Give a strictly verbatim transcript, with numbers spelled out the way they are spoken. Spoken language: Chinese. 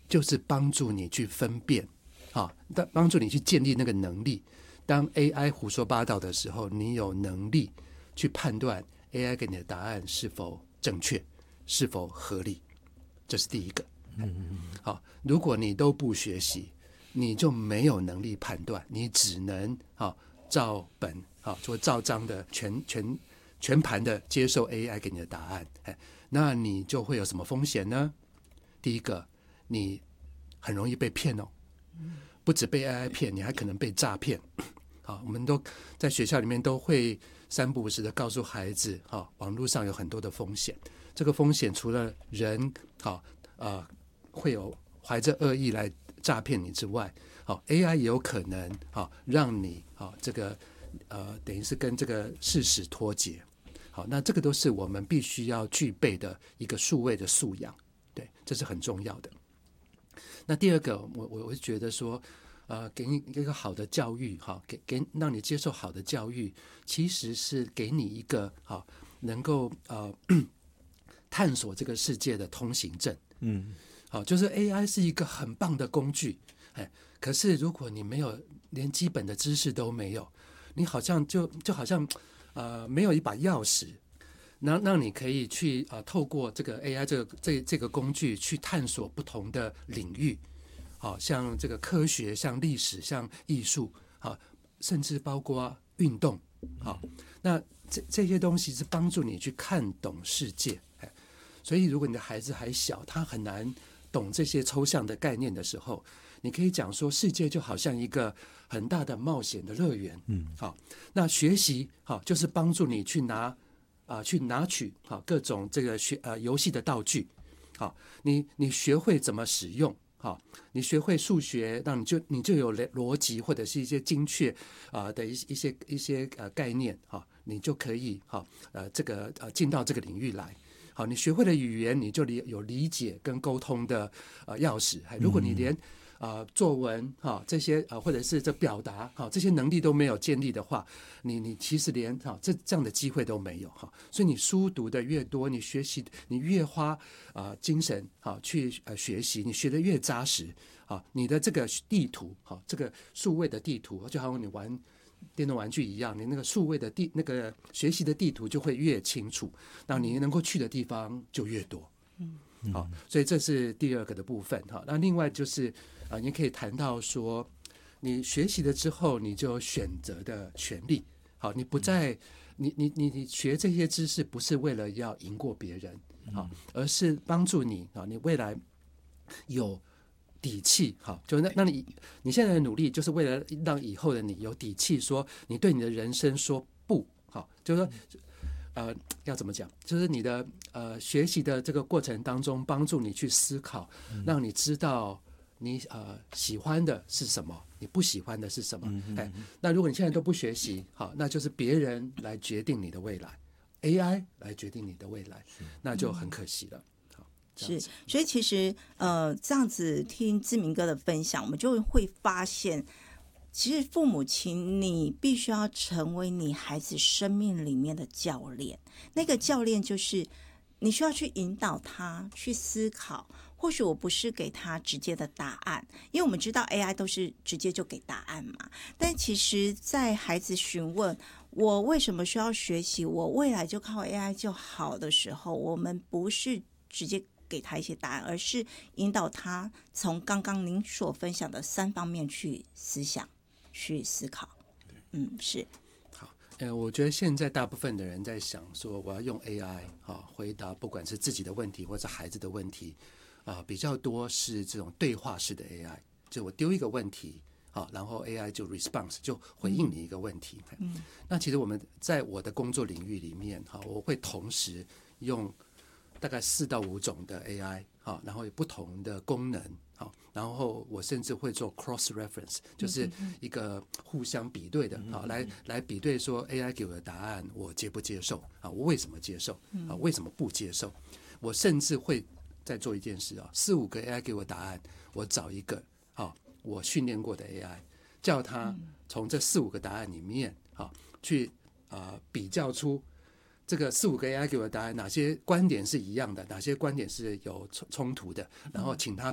就是帮助你去分辨，好，帮助你去建立那个能力。当 A I 胡说八道的时候，你有能力去判断 A I 给你的答案是否正确，是否合理，这是第一个。好，如果你都不学习，你就没有能力判断，你只能好照本好做照章的全全全盘的接受 A I 给你的答案。那你就会有什么风险呢？第一个，你很容易被骗哦，不止被 A I 骗，你还可能被诈骗。好，我们都在学校里面都会三不五时的告诉孩子，好，网络上有很多的风险。这个风险除了人好呃会有怀着恶意来诈骗你之外，好 A I 也有可能好让你好这个呃等于是跟这个事实脱节。好，那这个都是我们必须要具备的一个数位的素养，对，这是很重要的。那第二个，我我会觉得说。呃，给你一个好的教育，哈，给给让你接受好的教育，其实是给你一个好能够呃探索这个世界的通行证。嗯，好，就是 A I 是一个很棒的工具，哎，可是如果你没有连基本的知识都没有，你好像就就好像呃没有一把钥匙，让让你可以去呃透过这个 A I 这个这这个工具去探索不同的领域。好，像这个科学，像历史，像艺术，好，甚至包括运动，好，那这这些东西是帮助你去看懂世界。所以，如果你的孩子还小，他很难懂这些抽象的概念的时候，你可以讲说，世界就好像一个很大的冒险的乐园。嗯，好，那学习好就是帮助你去拿啊、呃，去拿取好各种这个学呃游戏的道具。好，你你学会怎么使用。好，你学会数学，那你就你就有逻辑或者是一些精确啊、呃、的一一些一些呃概念哈、啊，你就可以哈呃这个呃进到这个领域来。好，你学会了语言，你就理有理解跟沟通的呃钥匙。如果你连啊、呃、作文哈、啊、这些啊、呃、或者是这表达哈、啊、这些能力都没有建立的话，你你其实连哈、啊、这这样的机会都没有哈、啊。所以你书读的越多，你学习你越花啊、呃、精神哈、啊、去呃学习，你学的越扎实啊，你的这个地图哈、啊、这个数位的地图，就好像你玩电动玩具一样，你那个数位的地那个学习的地图就会越清楚，那你能够去的地方就越多。嗯，好，所以这是第二个的部分哈。那另外就是啊、呃，你可以谈到说，你学习了之后，你就有选择的权利。好，你不再你你你你学这些知识不是为了要赢过别人啊，而是帮助你啊，你未来有底气，好，就那那你你现在的努力，就是为了让以后的你有底气，说你对你的人生说不，好，就是说，呃，要怎么讲？就是你的呃学习的这个过程当中，帮助你去思考，让你知道你呃喜欢的是什么，你不喜欢的是什么。嗯、哎，那如果你现在都不学习，好，那就是别人来决定你的未来 ，A I 来决定你的未来，那就很可惜了。 是，所以其实呃，这样子听志明哥的分享，我们就会发现，其实父母亲你必须要成为你孩子生命里面的教练。那个教练就是你需要去引导他去思考。或许我不是给他直接的答案，因为我们知道 A I 都是直接就给答案嘛。但其实，在孩子询问我为什么需要学习，我未来就靠 A I 就好的时候，我们不是直接给他一些答案，而是引导他从刚刚您所分享的三方面去思想、去思考。嗯，是。 好，呃，我觉得现在大部分的人在想说，我要用 A I 啊回答，不管是自己的问题或者孩子的问题啊，比较多是这种对话式的 A I， 就我丢一个问题。好，然后 A I 就 response 就回应你一个问题。嗯，那其实我们在我的工作领域里面，哈，我会同时用大概四到五种的 A I， 好，然后有不同的功能，好，然后我甚至会做 cross reference， 就是一个互相比对的，好，来来比对说 A I 给我的答案我接不接受啊？我为什么接受啊？为什么不接受？我甚至会再做一件事啊，四五个 A I 给我答案，我找一个好我训练过的 A I， 叫他从这四五个答案里面好去啊、呃、比较出。这个四五个 A I 给我的答案，哪些观点是一样的，哪些观点是有冲突的，然后请他